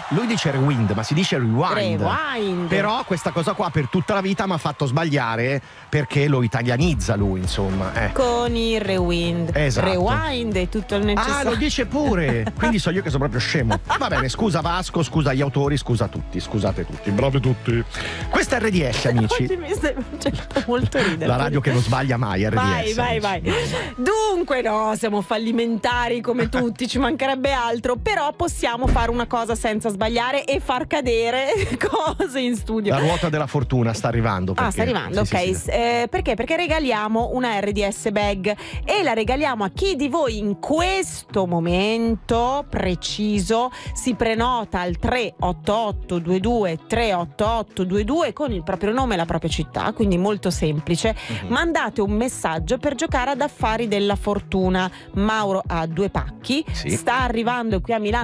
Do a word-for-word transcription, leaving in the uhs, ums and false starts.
lui dice rewind, ma si dice rewind. Rewind. Però questa cosa qua per tutta la vita mi ha fatto sbagliare, perché lo italianizza lui, insomma. Eh. Con il rewind. Esatto. Rewind è tutto il necessario. Ah, lo dice pure. Quindi so io che sono proprio scemo. Va bene, scusa Vasco, scusa gli autori, scusa tutti, scusate tutti, bravi tutti. Questa è R D S, amici. Oggi mi stai facendo molto ridere. La radio che non sbaglia mai, R D S. Vai, vai, vai. Dunque no, siamo fallimentari come tutti, ci mancherebbe altro, però possiamo fare una cosa senza sbagliare e far cadere cose in studio. La ruota della fortuna sta arrivando. Perché? Ah, sta arrivando, sì, ok. sì, sì. Eh, perché? Perché regaliamo una R D S bag e la regaliamo a chi di voi in questo momento preciso si prenota al tre otto otto due due tre otto otto due due con il proprio nome e la propria città, quindi molto semplice. Mhm. Mandate un messaggio per giocare ad Affari della Fortuna. Mauro ha due pacchi, Sì. sta arrivando qui a Milano